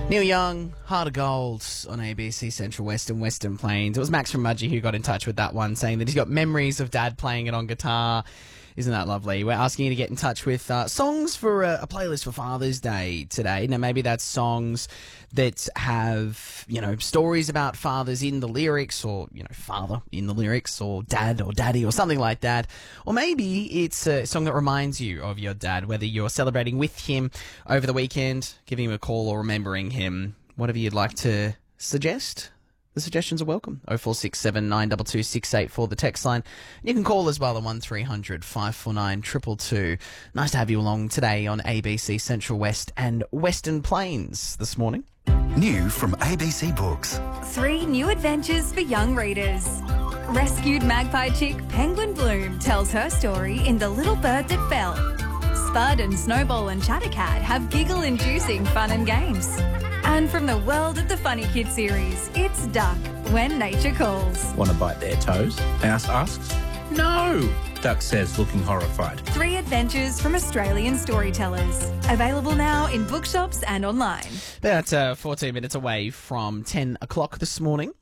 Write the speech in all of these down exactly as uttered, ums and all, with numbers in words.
Neil Young, Heart of Gold on A B C Central West and Western Plains. It was Max from Mudgee who got in touch with that one, saying that he's got memories of Dad playing it on guitar. Isn't that lovely? We're asking you to get in touch with uh, songs for a, a playlist for Father's Day today. Now, maybe that's songs that have, you know, stories about fathers in the lyrics, or, you know, father in the lyrics, or dad or daddy or something like that. Or maybe it's a song that reminds you of your dad, whether you're celebrating with him over the weekend, giving him a call, or remembering him. Whatever you'd like to suggest. The suggestions are welcome. oh four six seven, nine two two, six eight four, the text line. You can call as well on one three hundred, five four nine, two two two. Nice to have you along today on A B C Central West and Western Plains this morning. New from A B C Books. Three new adventures for young readers. Rescued magpie chick Penguin Bloom tells her story in The Little Bird That Fell. Spud and Snowball and Chattercat have giggle-inducing fun and games. And from the world of the Funny Kid series, it's Duck, When Nature Calls. Want to bite their toes? Mouse asks. No, Duck says, looking horrified. Three adventures from Australian storytellers. Available now in bookshops and online. About uh, fourteen minutes away from ten o'clock this morning.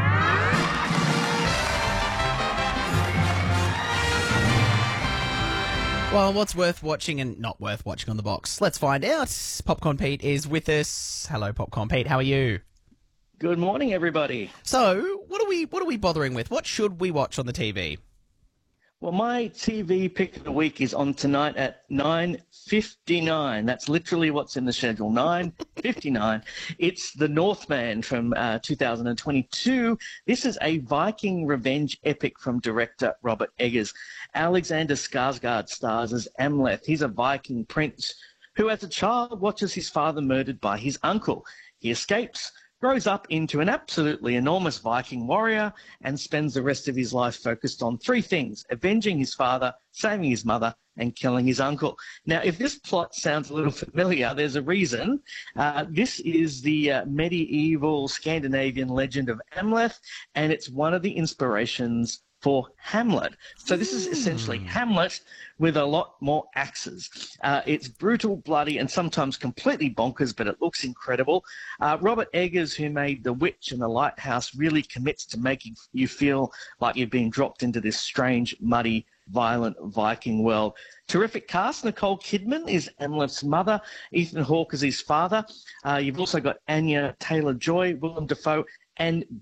Well, what's worth watching and not worth watching on the box? Let's find out. Popcorn Pete is with us. Hello, Popcorn Pete. How are you? Good morning, everybody. So, what are we what are we bothering with? What should we watch on the T V? Well, my T V pick of the week is on tonight at nine fifty-nine. That's literally what's in the schedule, nine fifty-nine. It's The Northman from uh, two thousand twenty-two. This is a Viking revenge epic from director Robert Eggers. Alexander Skarsgård stars as Amleth. He's a Viking prince who, as a child, watches his father murdered by his uncle. He escapes, grows up into an absolutely enormous Viking warrior, and spends the rest of his life focused on three things: avenging his father, saving his mother, and killing his uncle. Now, if this plot sounds a little familiar, there's a reason. Uh, this is the uh, medieval Scandinavian legend of Amleth, and it's one of the inspirations for Hamlet. So this is essentially Hamlet with a lot more axes. Uh, it's brutal, bloody, and sometimes completely bonkers, but it looks incredible. Uh, Robert Eggers, who made The Witch and The Lighthouse, really commits to making you feel like you're being dropped into this strange, muddy, violent Viking world. Terrific cast. Nicole Kidman is Amleth's mother. Ethan Hawke is his father. Uh, you've also got Anya Taylor-Joy, Willem Dafoe, and